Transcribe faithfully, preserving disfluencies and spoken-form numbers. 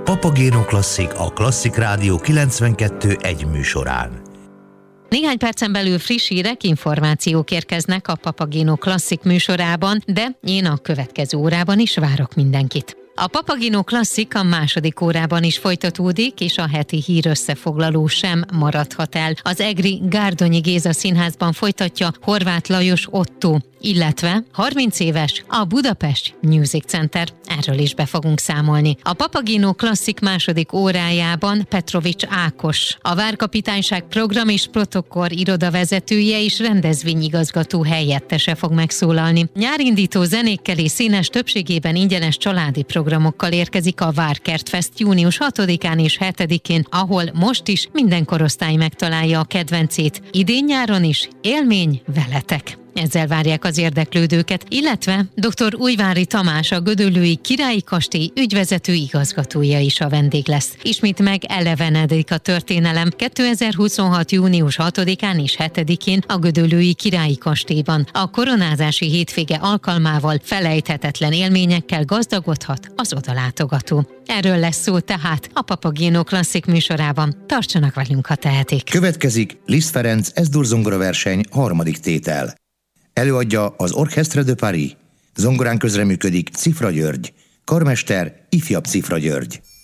Papagéno Klasszik a Klasszik Rádió kilencvenkettő egy műsorán. Néhány percen belül friss hírek, információk érkeznek a Papagéno Klasszik műsorában, de én a következő órában is várok mindenkit. A Papagéno Klasszik a második órában is folytatódik, és a heti hír összefoglaló sem maradhat el. Az egri Gárdonyi Géza Színházban folytatja Horváth Lajos Otto, illetve harminc éves a Budapest Music Center. Erről is be fogunk számolni. A Papagéno Klasszik második órájában Petrovics Ákos, a Várkapitányság program és protokoll irodavezetője és rendezvényigazgató helyettese fog megszólalni. Nyárindító zenékkel és színes, többségében ingyenes családi programokkal érkezik a Várkertfest június hatodikán és hetedikén, ahol most is minden korosztály megtalálja a kedvencét. Idén nyáron is élmény veletek. Ezzel várják az érdeklődőket, illetve dr. Újvári Tamás, a Gödöllői Királyi Kastély ügyvezető igazgatója is a vendég lesz. Ismét megelevenedik a történelem kétezer-huszonhat június hatodikán és hetedikén a Gödöllői Királyi Kastélyban. A koronázási hétvége alkalmával felejthetetlen élményekkel gazdagodhat az odalátogató. Erről lesz szó tehát a Papagéno Klasszik műsorában. Tartsanak velünk, ha tehetik. Következik Liszt Ferenc Es-dur zongoraverseny harmadik tétel. Előadja az Orchestre de Paris. Zongorán közreműködik Cifra György. Karmester ifjabb Cifra György.